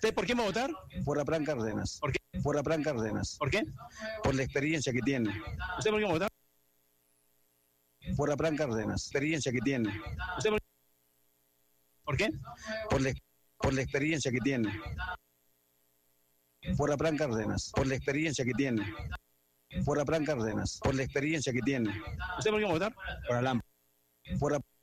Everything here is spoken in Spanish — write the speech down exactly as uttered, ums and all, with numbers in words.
¿Usted por qué va a votar? Por Apran Cárdenas. ¿Por qué? Por Apran Cárdenas. ¿Por qué? Por la experiencia que tiene. ¿Usted por qué va a votar? Por Apran Cárdenas. Experiencia que tiene. ¿Usted por, ¿Por qué? Por la, por la experiencia que tiene. Por Apran Cárdenas. Por la experiencia que tiene. Por Apran Cárdenas. Por la experiencia que tiene. ¿Usted por qué va a votar? Por Alam. Por